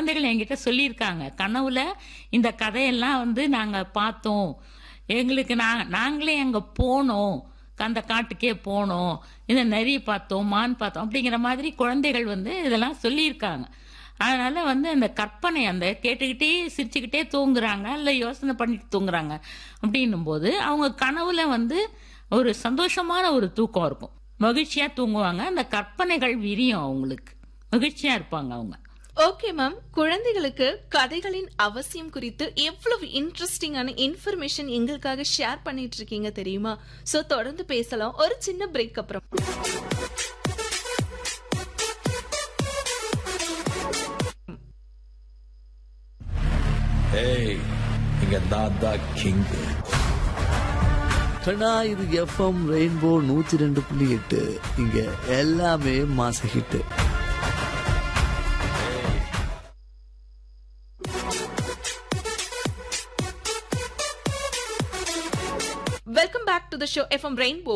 குழந்தைகள் என்கிட்ட சொல்லியிருக்காங்க, கனவுல இந்த கதையெல்லாம் நாங்க பார்த்தோம், எங்களுக்கு நாங்களே அங்க போனோம், அந்த காட்டுக்கே போனோம், இந்த நரி பார்த்தோம், மான் பார்த்தோம் அப்படிங்கிற மாதிரி குழந்தைகள் இதெல்லாம் சொல்லியிருக்காங்க. அதனால அந்த கற்பனை அந்த கேட்டுக்கிட்டே சிரிச்சுக்கிட்டே தூங்குறாங்க, இல்ல யோசனை பண்ணிட்டு தூங்குறாங்க. அப்படின்னும் போது அவங்க கனவுல ஒரு சந்தோஷமான ஒரு தூக்கம் இருக்கும், மகிழ்ச்சியா தூங்குவாங்க. அந்த கற்பனைகள் விரியும், அவங்களுக்கு மகிழ்ச்சியா இருப்பாங்க அவங்க. ஓகே மேம், குழந்தைகளுக்கு கதைகளின் அவசியம் குறித்து எவ்வளவு இன்ட்ரெஸ்டிங்கான இன்ஃபர்மேஷன் எங்களுக்காக ஷேர் பண்ணிட்டு இருக்கீங்க தெரியுமா? சோ தொடர்ந்து பேசலாம் ஒரு சின்ன பிரேக் அப்புறம். ஏய், இங்க தாதா கிங். கண்ணா, இது எஃப்எம் ரெயின்போ 102.8. இங்க எல்லாமே மாச hit. Welcome back to the show FM rainbow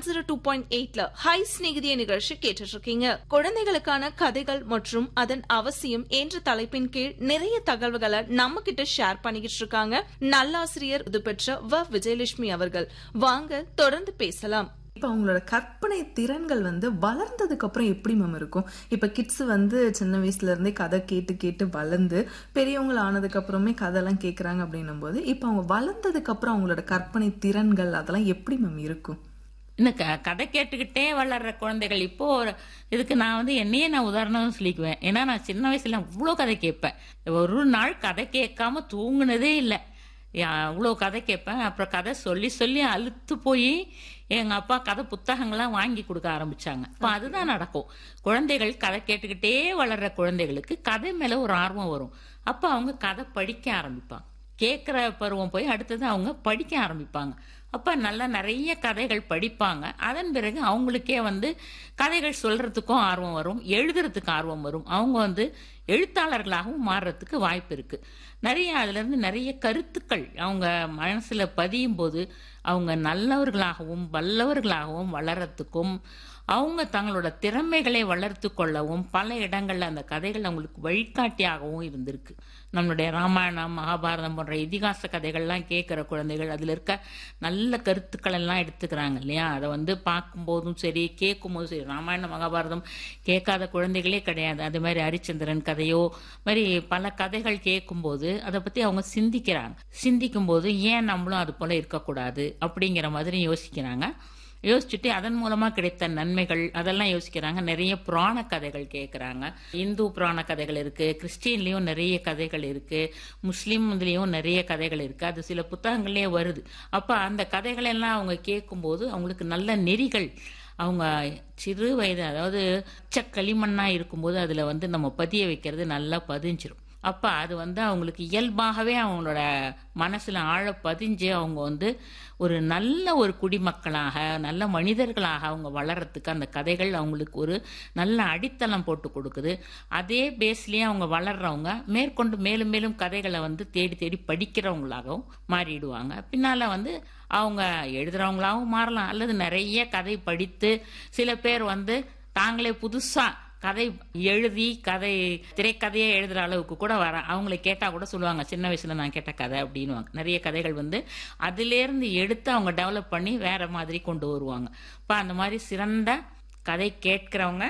102.8ல high ஸ்நேகிதிய நிகழ்ச்சி கேட்டுட்டு இருக்கீங்க. குழந்தைகளுக்கான கதைகள் மற்றும் அதன் அவசியம் என்ற தலைப்பின் கீழ் நிறைய தகவல்களை நம்ம கிட்ட ஷேர் பண்ணிக்கிட்டு இருக்காங்க நல்லாசிரியர் பெற்ற விஜயலட்சுமி அவர்கள். வாங்க தொடர்ந்து பேசலாம். இப்ப அவங்களோட கற்பனை திறன்கள் வளர்ந்ததுக்கு அப்புறம் எப்படி மேம் இருக்கும்? இப்ப கிட்ஸ் சின்ன வயசுல இருந்தே கதை கேட்டு கேட்டு வளர்ந்து பெரியவங்க ஆனதுக்கு அப்புறமே கதைலாம் கேக்குறாங்க அப்படின்னும் போது இப்ப அவங்க வளர்ந்ததுக்கு அப்புறம் அவங்களோட கற்பனை திறன்கள் அதெல்லாம் எப்படி மேம் இருக்கும்? இன்னும் கதை கேட்டுக்கிட்டே வளர்ற குழந்தைகள் இப்போ இதுக்கு நான் என்னையே நான் உதாரணம் சொல்லிக்குவேன். ஏன்னா நான் சின்ன வயசுல அவ்வளோ கதை கேட்பேன். ஒரு நாள் கதை கேட்காம தூங்குனதே இல்லை, அவ்வளோ கதை கேட்பேன். அப்புறம் கதை சொல்லி சொல்லி அழுத்து போய் எங்க அப்பா கதை புத்தகங்கள்லாம் வாங்கி கொடுக்க ஆரம்பிச்சாங்க. இப்போ அதுதான் நடக்கும். குழந்தைகள் கதை கேட்டுக்கிட்டே வளர்ற குழந்தைகளுக்கு கதை மேல ஒரு ஆர்வம் வரும். அப்ப அவங்க கதை படிக்க ஆரம்பிப்பாங்க. கேட்கிற பருவம் போய் அடுத்தது அவங்க படிக்க ஆரம்பிப்பாங்க. அப்ப நல்லா நிறைய கதைகள் படிப்பாங்க. அதன் பிறகு அவங்களுக்கே கதைகள் சொல்றதுக்கும் ஆர்வம் வரும், எழுதுறதுக்கு ஆர்வம் வரும். அவங்க எழுத்தாளர்களாகவும் மாறுறதுக்கு வாய்ப்பு இருக்கு. நிறைய அதுல இருந்து நிறைய கருத்துக்கள் அவங்க மனசுல பதியும் போது அவங்க நல்லவர்களாகவும் வல்லவர்களாகவும் வளர்றதுக்கும் அவங்க தங்களோட திறமைகளை வளர்த்து கொள்ளவும் பல இடங்கள்ல அந்த கதைகள் அவங்களுக்கு வழிகாட்டியாகவும் இருந்திருக்கு. நம்மளுடைய ராமாயணம் மகாபாரதம் போன்ற இதிகாச கதைகள்லாம் கேட்கிற குழந்தைகள் அதுல இருக்க நல்ல கருத்துக்கள் எல்லாம் எடுத்துக்கிறாங்க இல்லையா? அதை பார்க்கும்போதும் சரி கேட்கும் போதும் சரி, ராமாயணம் மகாபாரதம் கேட்காத குழந்தைகளே கிடையாது. அது மாதிரி ஹரிச்சந்திரன் கதையோ மாதிரி பல கதைகள் கேட்கும்போது அதை பத்தி அவங்க சிந்திக்கும் போது ஏன் நம்மளும் அது போல இருக்கக்கூடாது அப்படிங்கிற மாதிரி யோசிக்கிறாங்க. யோசிச்சுட்டு அதன் மூலமா கிடைத்த நன்மைகள் அதெல்லாம் யோசிக்கிறாங்க. நிறைய புராண கதைகள் கேட்கறாங்க. இந்து புராண கதைகள் இருக்கு, கிறிஸ்டின்லயும் நிறைய கதைகள் இருக்கு, முஸ்லீம் இதுலயும் நிறைய கதைகள் இருக்கு. அது சில புத்தகங்களே வருது. அப்ப அந்த கதைகள் எல்லாம் அவங்க கேட்கும்போது அவங்களுக்கு நல்ல நெறிகள் அவங்க சிறு வயது, அதாவது களிமண்ணா இருக்கும்போது அதுல நம்ம பதிய வைக்கிறது நல்லா பதிஞ்சிரும். அப்ப அது அவங்களுக்கு இயல்பாகவே அவங்களோட மனசுல ஆழ பதிஞ்சு அவங்க ஒரு நல்ல ஒரு குடிமக்களாக நல்ல மனிதர்களாக அவங்க வளர்றதுக்கு அந்த கதைகள் அவங்களுக்கு ஒரு நல்ல அடித்தளம் போட்டு கொடுக்குது. அதே பேஸ்லயே அவங்க வளர்றவங்க மேற்கொண்டு மேலும் மேலும் கதைகளை தேடி தேடி படிக்கிறவங்களாகவும் மாறிடுவாங்க. பின்னால அவங்க எழுதுறவங்களாகவும் மாறலாம், அல்லது நிறைய கதை படித்து சில பேர் தாங்களே புதுசா கதை எழுதி திரைக்கதையே எழுதுற அளவுக்கு கூட அவங்களை கேட்டா கூட சொல்லுவாங்க, சின்ன வயசுல நான் கேட்ட கதை அப்படின்னுவாங்க. நிறைய கதைகள் அதுல இருந்து எடுத்து அவங்க டெவலப் பண்ணி வேற மாதிரி கொண்டு வருவாங்க. இப்ப அந்த மாதிரி சிறந்த கதை கேட்கிறவங்க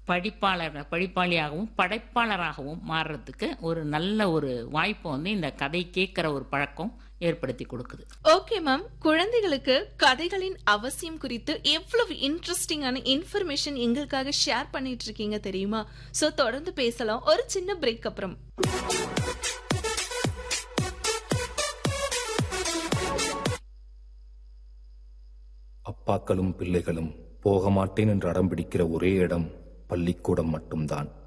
படிப்பாளியாகவும் படைப்பாளராகவும் மாறுறதுக்கு ஒரு நல்ல ஒரு வாய்ப்பு இந்த கதை கேட்கிற ஒரு பழக்கம் ஏற்படுத்தி கொடுக்குது. ஓகே மேம், குழந்தைகளுக்கு கதைகளின் அவசியம் குறித்து எவ்வளவு இன்ட்ரெஸ்டிங்கான இன்ஃபர்மேஷன் எங்களுக்காக ஷேர் பண்ணிட்டு இருக்கீங்க தெரியுமா? சோ தொடர்ந்து பேசலாம் ஒரு சின்ன பிரேக் அப்புறம். அப்பாக்களும் பிள்ளைகளும் போக மாட்டேன் என்று அடம் பிடிக்கிற ஒரே இடம் பள்ளிக்கூடம் மட்டும்தான்.